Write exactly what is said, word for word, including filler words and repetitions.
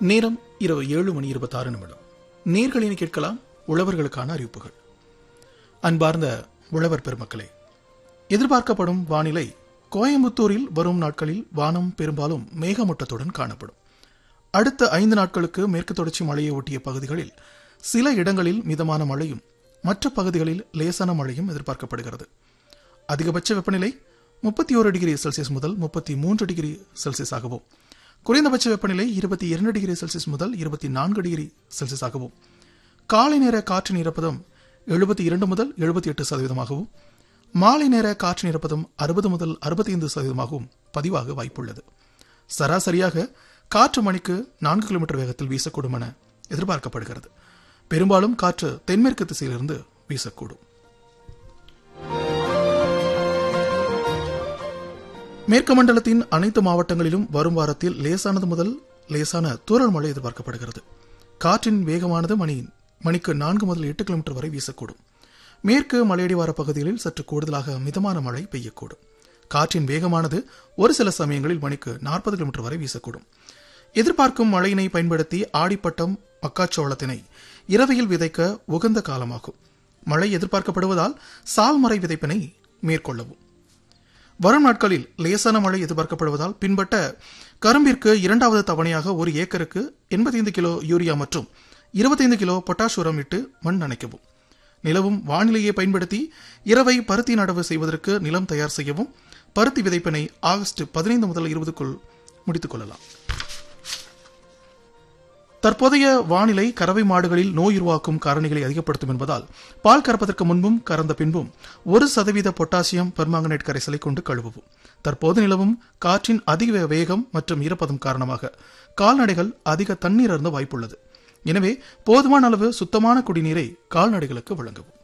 நேரம் இரவு ஏழு மணி இருபத்தி ஆறு நிமிடம். நேர்களினை கேட்கலாம் உழவர்களுக்கான அறிவிப்புகள். அன்பார்ந்த உழவர் பெருமக்களே, எதிர்பார்க்கப்படும் வானிலை கோயம்புத்தூரில் வரும் நாட்களில் வானம் பெரும்பாலும் மேகமூட்டத்துடன் காணப்படும். அடுத்த ஐந்து நாட்களுக்கு மேற்கு தொடர்ச்சி மழையை ஒட்டிய பகுதிகளில் சில இடங்களில் மிதமான மழையும் மற்ற பகுதிகளில் லேசான மழையும் எதிர்பார்க்கப்படுகிறது. அதிகபட்ச வெப்பநிலை முப்பத்தி ஒரு டிகிரி செல்சியஸ் முதல் முப்பத்தி மூன்று டிகிரி செல்சியஸ் ஆகவும், குறைந்தபட்ச வெப்பநிலை இருபத்தி இரண்டு டிகிரி செல்சியஸ் முதல் இருபத்தி நான்கு டிகிரி செல்சியஸ் ஆகவும், காலை நேர காற்றின் ஈரப்பதம் எழுபத்தி இரண்டு முதல் எழுபத்தி எட்டு சதவீதமாகவும், மாலை நேர காற்றின் ஈரப்பதம் அறுபது முதல் அறுபத்தி ஐந்து சதவீதமாகவும் பதிவாக வாய்ப்புள்ளது. சராசரியாக காற்று மணிக்கு நான்கு கிலோமீட்டர் வேகத்தில் வீசக்கூடும் என எதிர்பார்க்கப்படுகிறது. பெரும்பாலும் காற்று தென்மேற்கு திசையிலிருந்து வீசக்கூடும். மேற்கு மண்டலத்தின் அனைத்து மாவட்டங்களிலும் வரும் வாரத்தில் லேசானது முதல் லேசான தூறல் மழை எதிர்பார்க்கப்படுகிறது. காற்றின் வேகமானது மணி மணிக்கு நான்கு முதல் எட்டு கிலோமீட்டர் வரை வீசக்கூடும். மேற்கு மலையடிவார பகுதிகளில் சற்று கூடுதலாக மிதமான மழை பெய்யக்கூடும். காற்றின் வேகமானது ஒரு சில சமயங்களில் மணிக்கு நாற்பது கிலோமீட்டர் வரை வீசக்கூடும். எதிர்பார்க்கும் மழையினை பயன்படுத்தி ஆடிப்பட்டம் மக்காச்சோளத்தினை இரவையில் விதைக்க உகந்த காலமாகும். மழை எதிர்பார்க்கப்படுவதால் சால்மறை விதைப்பினை மேற்கொள்ளவும். வரும் நாட்களில் லேசான மழை எதிர்பார்க்கப்படுவதால் பின்பற்ற கரும்பிற்கு இரண்டாவது தவணையாக ஒரு ஏக்கருக்கு எண்பத்தி ஐந்து கிலோ யூரியா மற்றும் இருபத்தைந்து கிலோ பொட்டாஷ் உரம் இட்டு மண் நனைக்கவும். நிலவும் வானிலையை பயன்படுத்தி இரவை பருத்தி நடவு செய்வதற்கு நிலம் தயார் செய்யவும். பருத்தி விதைப்பினை ஆகஸ்ட் பதினைந்து முதல் இருபதுக்குள் முடித்துக் கொள்ளலாம். தற்போதைய வானிலை கறவை மாடுகளில் நோய் உருவாக்கும் காரணிகளை அதிகப்படுத்தும் என்பதால் பால் கறப்பதற்கு முன்பும் கறந்த பின்பும் ஒரு சதவீத பொட்டாசியம் பெர்மாங்கனேட் கரைசலை கொண்டு கழுவவும். தற்போது நிலவும் காற்றின் அதிக வேகம் மற்றும் ஈரப்பதம் காரணமாக கால்நடைகள் அதிக தண்ணீர் அருந்த வாய்ப்புள்ளது. எனவே போதுமான அளவு சுத்தமான குடிநீரை கால்நடைகளுக்கு வழங்கவும்.